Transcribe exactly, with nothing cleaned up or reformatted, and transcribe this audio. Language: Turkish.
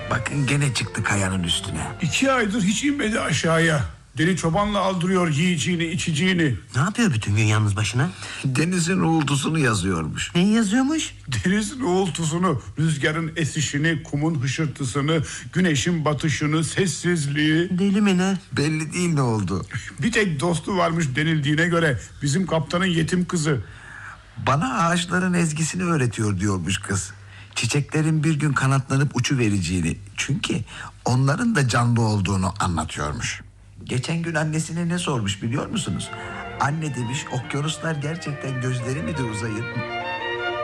Bakın gene çıktı kayanın üstüne. İki aydır hiç inmedi aşağıya. Deli çobanla aldırıyor yiyeceğini içeceğini. Ne yapıyor bütün gün yalnız başına? Denizin uğultusunu yazıyormuş. Neyi yazıyormuş? Denizin uğultusunu, rüzgarın esişini, kumun hışırtısını, güneşin batışını, sessizliği. Deli mi ne? Belli değil ne oldu. Bir tek dostu varmış denildiğine göre, bizim kaptanın yetim kızı. Bana ağaçların ezgisini öğretiyor diyormuş kız. Çiçeklerin bir gün kanatlanıp uçuvereceğini, çünkü onların da canlı olduğunu anlatıyormuş. Geçen gün annesine ne sormuş biliyor musunuz? Anne demiş, okyanuslar gerçekten gözleri midir uzayıp